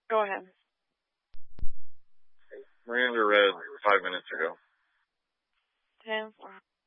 Go ahead. Miranda read 5 minutes ago. 10.